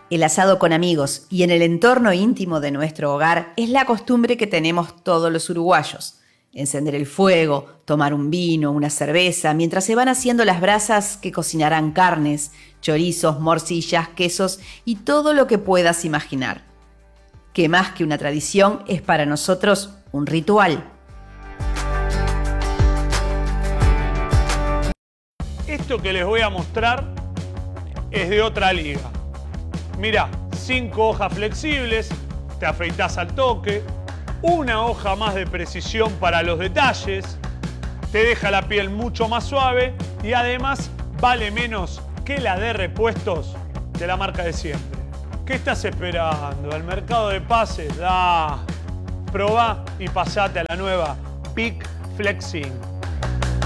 El asado con amigos y en el entorno íntimo de nuestro hogar es la costumbre que tenemos todos los uruguayos. Encender el fuego, tomar un vino, una cerveza, mientras se van haciendo las brasas que cocinarán carnes, chorizos, morcillas, quesos y todo lo que puedas imaginar. Que más que una tradición es para nosotros un ritual. Esto que les voy a mostrar es de otra liga. Mirá, 5 hojas flexibles, te afeitás al toque, una hoja más de precisión para los detalles, te deja la piel mucho más suave y además vale menos que la de repuestos de la marca de siempre. ¿Qué estás esperando? ¿El mercado de pases? Probá y pasate a la nueva Peak Flexing.